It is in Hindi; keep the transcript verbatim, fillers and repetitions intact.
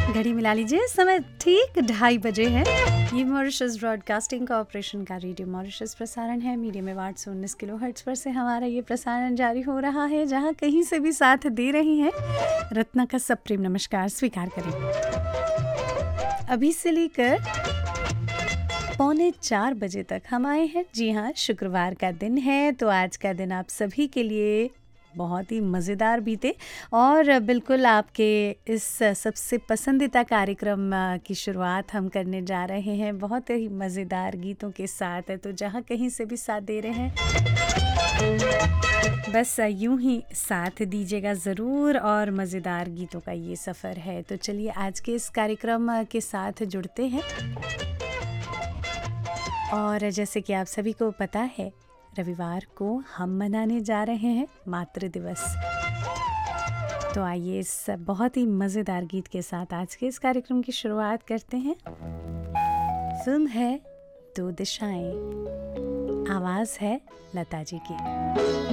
घड़ी मिला लीजिए, समय ठीक ढाई बजे है। ये मॉरिशस ब्रॉडकास्टिंग कॉर्पोरेशन का रेडियो मॉरिशस प्रसारण है। मीडियम वेव आठ सौ उन्नीस किलो हर्ट्ज पर से हमारा ये प्रसारण जारी हो रहा है। जहाँ कहीं से भी साथ दे रही हैं रत्ना का सब प्रेम नमस्कार स्वीकार करें। अभी से लेकर पौने चार बजे तक हम आए हैं। जी हाँ, शुक्रवार का दिन है, तो आज का दिन आप सभी के लिए बहुत ही मज़ेदार बीते और बिल्कुल आपके इस सबसे पसंदीदा कार्यक्रम की शुरुआत हम करने जा रहे हैं बहुत ही मज़ेदार गीतों के साथ। तो जहाँ कहीं से भी साथ दे रहे हैं बस यूं ही साथ दीजिएगा ज़रूर, और मज़ेदार गीतों का ये सफ़र है। तो चलिए आज के इस कार्यक्रम के साथ जुड़ते हैं। और जैसे कि आप सभी को पता है, रविवार को हम मनाने जा रहे हैं मातृ दिवस। तो आइए इस बहुत ही मज़ेदार गीत के साथ आज के इस कार्यक्रम की शुरुआत करते हैं। फिल्म है दो दिशाएं, आवाज़ है लता जी की।